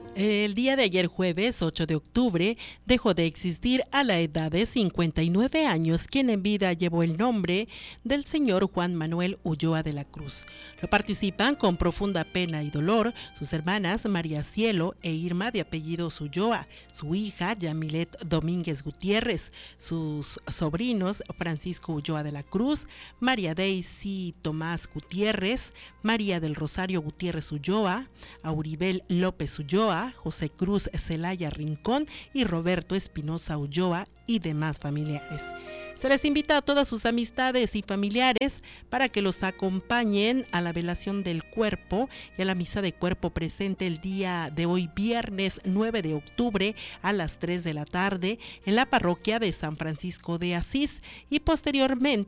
El día de ayer jueves 8 de octubre dejó de existir a la edad de 59 años quien en vida llevó el nombre del señor Juan Manuel Ulloa de la Cruz. Lo participan con profunda pena y dolor sus hermanas María Cielo e Irma de apellidos Ulloa, su hija Yamilet Domínguez Gutiérrez, sus sobrinos Francisco Ulloa de la Cruz, María Daisy Tomás Gutiérrez, María del Rosario Gutiérrez Ulloa, Auribel López Ulloa, José Cruz Zelaya Rincón y Roberto Espinosa Ulloa y demás familiares. Se les invita a todas sus amistades y familiares para que los acompañen a la velación del cuerpo y a la misa de cuerpo presente el día de hoy, viernes 9 de octubre a las 3 de la tarde en la parroquia de San Francisco de Asís y posteriormente